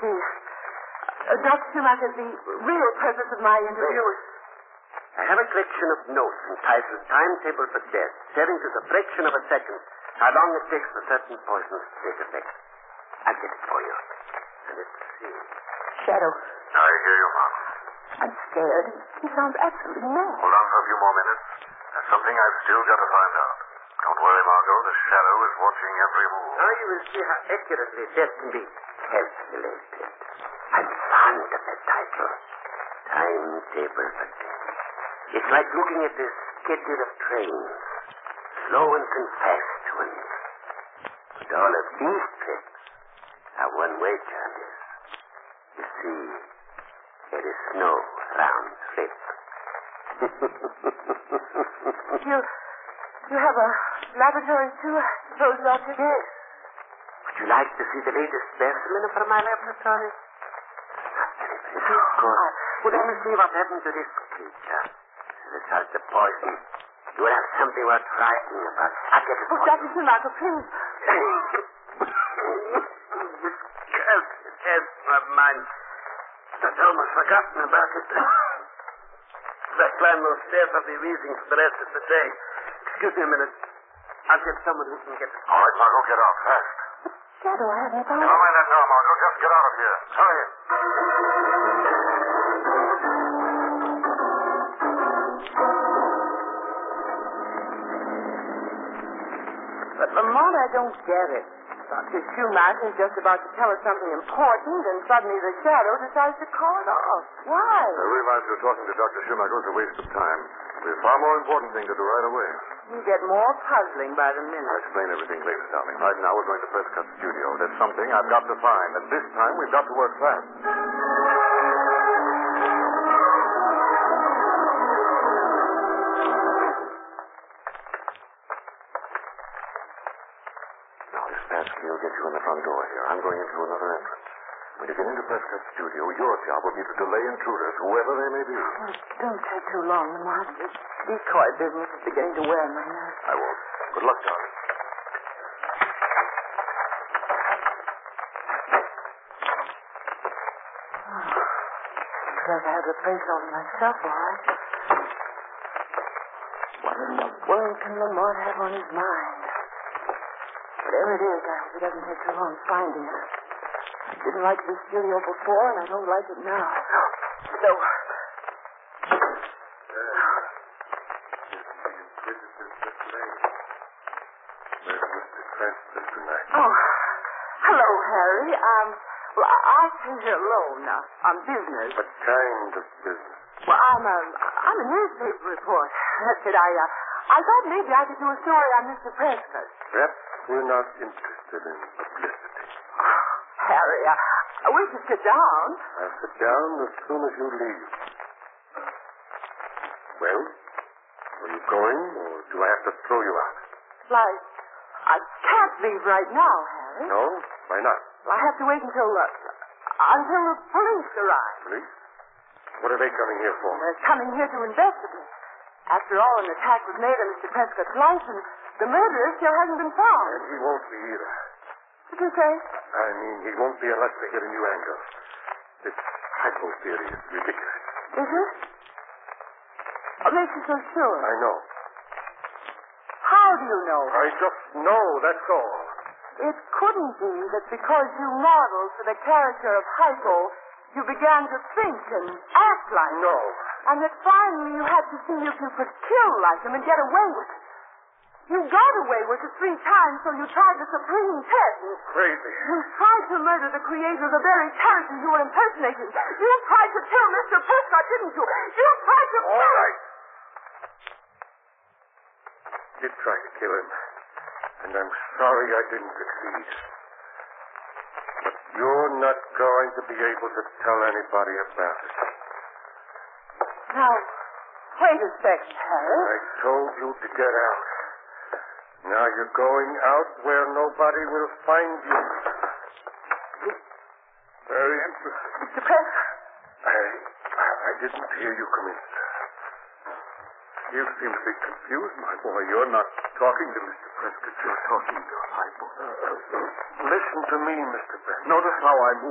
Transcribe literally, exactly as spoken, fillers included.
see. Uh, Doctor Schumacher, the real purpose of my interview is... I have a collection of notes entitled Timetable for Death, setting to the fraction of a second how long it takes for certain poisons to take effect. I'll get it for you. And let's see. Shadow. I hear you, Margot. I'm scared. He sounds absolutely mad. Hold on for a few more minutes. There's something I've still got to find out. Don't worry, Margot. The Shadow is watching every move. Now you will see how accurately death can be calculated. I'm fond of that title. Timetable for Death. It's like looking at the schedule of trains. Slow ones and fast ones. But all of these trips are one-way journeys. You see, there is no round trip. You, you have a laboratory too, I suppose, Doctor? Yes. Would you like to see the latest specimen from my laboratory? Of course. Well, let me see what happened to this creature. The result of poison. You will have something worth writing about. I'll get it Oh, for Doctor you. Schumacher, please. This curse has my mind. I'd almost forgotten about it. I climb those stairs, I'll be wheezing for the rest of the day. Excuse me a minute. I'll get someone who can get it. All right, Margot, get out fast. Shadow, I haven't found Never mind that now, Margot. Just get out of here. Hurry. But, Lamont, I don't get it. Doctor Schumacher is just about to tell us something important, and suddenly the Shadow decides to call it off. Why? I realize you're talking to Doctor Schumacher is a waste of time. We have a far more important thing to do right away. You get more puzzling by the I'll minute. explain everything later, darling. Right now we're going to Prescott Studio. There's something I've got to find, and this time we've got to work fast. Now, this passkey will get you in the front door here. I'm going in through another entrance. When you get into Prescott Studio, your job will be to delay intruders, whoever they may be. Oh, don't take too long, Lamont. This decoy business is beginning to wear on my nerves. I won't. Good luck, darling. Because I have the place all to myself, all right. What in the world can Lamont have on his mind? Whatever it is, I hope he doesn't take too long finding it. I didn't like this studio before, and I don't like it now. So... Oh, hello, Harry. Um, well, I, I came here alone uh, on business. What kind of business? Well, I'm a, I'm a newspaper reporter. That's it. I, uh, I thought maybe I could do a story on Mister Prescott. Perhaps we're not interested in publicity. Harry, I, I wish to sit down. I'll sit down as soon as you leave. Well, are you going, or do I have to throw you out? Like, I can't leave right now, Harry. No? Why not? I have to wait until, uh, until the police arrive. Police? What are they coming here for? They're coming here to investigate. After all, an attack was made on Mister Prescott's life, and the murderer still hasn't been found. And he won't be either. What did you say? I mean, he won't be unless they get a new angle. This hypo theory is ridiculous. Is it? What makes you so sure? I know. How do you know? I just know, that's all. It couldn't be that because you modeled for the character of Hypo, you began to think and act like No. him. And that finally you had to see if you could kill like him and get away with it. You got away with it three times, so you tried the supreme test. Crazy. You tried to murder the creator of the very character you were impersonating. You tried to kill Mister Prescott, didn't you? You tried to... All right. Did try to kill him. And I'm sorry I didn't succeed. But you're not going to be able to tell anybody about it. Now, wait a second, Harry. I told you to get out. Now you're going out where nobody will find you. Very interesting. Mister Prescott. I, I didn't hear you come in, sir. You seem to be confused, my boy. You're not talking to Mister Prescott. You're talking to Hypo. Uh, uh, listen to me, Mister Prescott. Notice how I move.